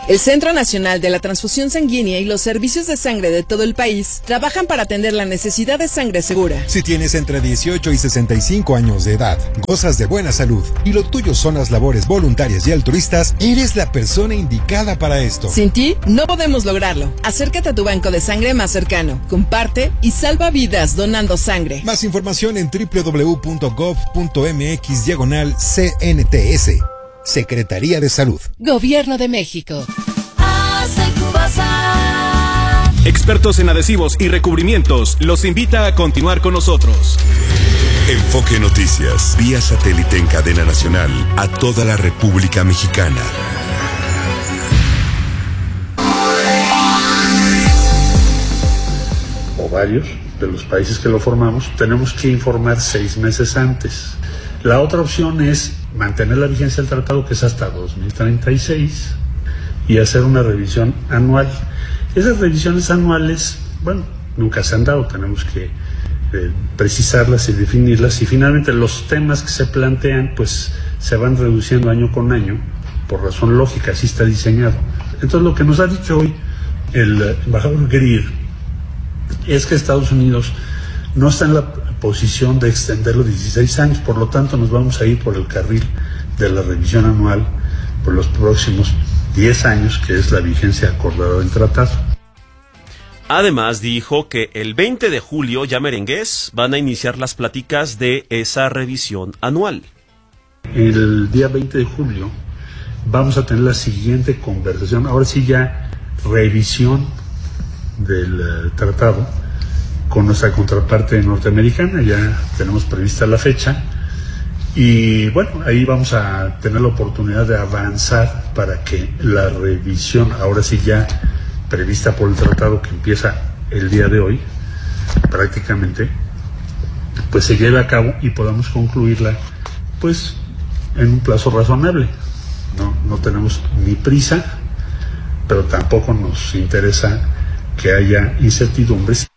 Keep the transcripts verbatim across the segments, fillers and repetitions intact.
El Centro Nacional de la Transfusión Sanguínea y los servicios de sangre de todo el país trabajan para atender la necesidad de sangre segura. Si tienes entre dieciocho y sesenta y cinco años de edad, gozas de buena salud y lo tuyo son las labores voluntarias y altruistas, eres la persona indicada para esto. Sin ti, no podemos lograrlo. Acércate a tu banco de sangre más cercano, comparte y salva vidas donando sangre. Más información en doble u doble u doble u punto gov punto mx diagonal C N T S. Secretaría de Salud. Gobierno de México. Expertos en adhesivos y recubrimientos los invita a continuar con nosotros. Enfoque Noticias, vía satélite en cadena nacional a toda la República Mexicana. O varios de los países que lo formamos, tenemos que informar seis meses antes. La otra opción es mantener la vigencia del tratado, que es hasta dos mil treinta y seis, y hacer una revisión anual. Esas revisiones anuales, bueno, nunca se han dado, tenemos que eh, precisarlas y definirlas, y finalmente los temas que se plantean pues se van reduciendo año con año, por razón lógica, así está diseñado. Entonces lo que nos ha dicho hoy el embajador Greer es que Estados Unidos no está en la posición de extenderlo dieciséis años, por lo tanto nos vamos a ir por el carril de la revisión anual por los próximos diez años, que es la vigencia acordada del tratado. Además dijo que el veinte de julio, ya merengues, van a iniciar las pláticas de esa revisión anual. El día veinte de julio vamos a tener la siguiente conversación, ahora sí ya revisión del uh, tratado con nuestra contraparte norteamericana, ya tenemos prevista la fecha, y bueno, ahí vamos a tener la oportunidad de avanzar para que la revisión, ahora sí ya prevista por el tratado, que empieza el día de hoy prácticamente, pues se lleve a cabo y podamos concluirla pues en un plazo razonable. No, no tenemos ni prisa, pero tampoco nos interesa que haya incertidumbres.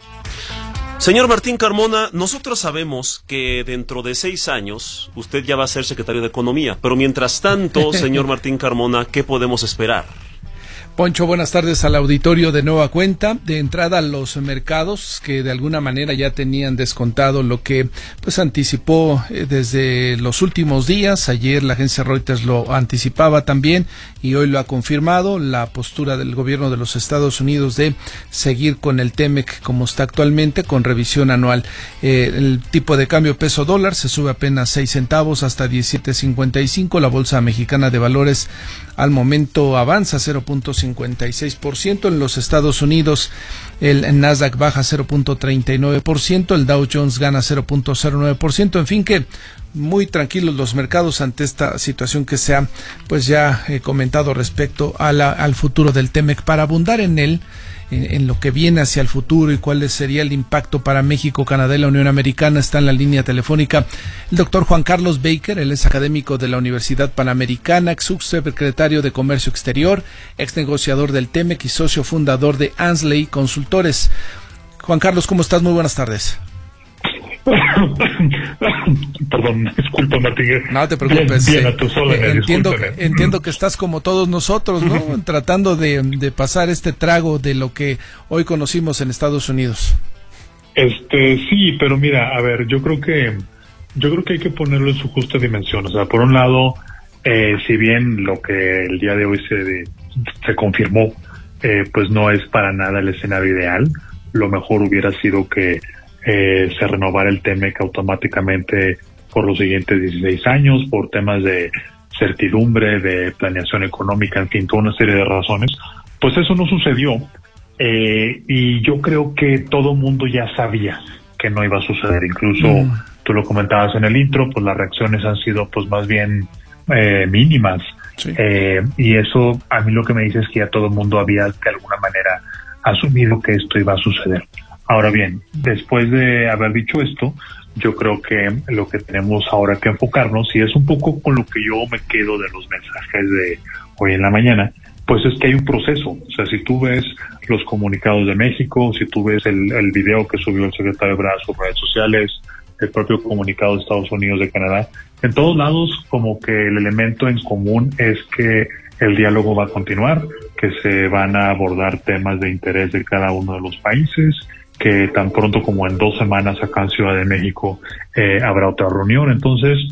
Señor Martín Carmona, nosotros sabemos que dentro de seis años usted ya va a ser secretario de Economía, pero mientras tanto, señor Martín Carmona, ¿qué podemos esperar? Poncho, buenas tardes al auditorio de Nueva Cuenta. De entrada, los mercados que de alguna manera ya tenían descontado lo que pues anticipó eh, desde los últimos días. Ayer la agencia Reuters lo anticipaba también y hoy lo ha confirmado, la postura del gobierno de los Estados Unidos de seguir con el TEMEC como está actualmente, con revisión anual. Eh, el tipo de cambio peso dólar se sube apenas seis centavos hasta diecisiete cincuenta y cinco. La Bolsa Mexicana de Valores al momento avanza cero punto cincuenta y seis por ciento. En los Estados Unidos el Nasdaq baja cero punto treinta y nueve por ciento, el Dow Jones gana cero punto cero nueve por ciento. En fin, que muy tranquilos los mercados ante esta situación que se ha pues ya he comentado respecto a la, al futuro del TEMEC. Para abundar en él, en, en lo que viene hacia el futuro y cuál sería el impacto para México, Canadá y la Unión Americana, está en la línea telefónica el doctor Juan Carlos Baker. Él es académico de la Universidad Panamericana, ex subsecretario de Comercio Exterior, ex negociador del TEMEC y socio fundador de Ansley Consultores. Juan Carlos, ¿cómo estás? Muy buenas tardes. Perdón, disculpa, Martín. No te preocupes. Bien, bien a tus órdenes, entiendo, que, entiendo que estás como todos nosotros, ¿no? Tratando de, de pasar este trago de lo que hoy conocimos en Estados Unidos. Este, sí, pero mira, a ver, yo creo que yo creo que hay que ponerlo en su justa dimensión. O sea, por un lado, eh, si bien lo que el día de hoy se se confirmó, eh, pues no es para nada el escenario ideal. Lo mejor hubiera sido que Eh, se renovara el TEMEC automáticamente por los siguientes dieciséis años, por temas de certidumbre, de planeación económica, en fin, toda una serie de razones. Pues eso no sucedió, eh, y yo creo que todo mundo ya sabía que no iba a suceder. Incluso mm. tú lo comentabas en el intro, pues las reacciones han sido pues más bien eh, mínimas. Sí. Eh, y eso a mí lo que me dice es que ya todo el mundo había de alguna manera asumido que esto iba a suceder. Ahora bien, después de haber dicho esto, yo creo que lo que tenemos ahora que enfocarnos, y es un poco con lo que yo me quedo de los mensajes de hoy en la mañana, pues es que hay un proceso. O sea, si tú ves los comunicados de México, si tú ves el, el video que subió el secretario Ebrard a sus redes sociales, el propio comunicado de Estados Unidos, de Canadá, en todos lados como que el elemento en común es que el diálogo va a continuar, que se van a abordar temas de interés de cada uno de los países, que tan pronto como en dos semanas acá en Ciudad de México eh, habrá otra reunión. Entonces,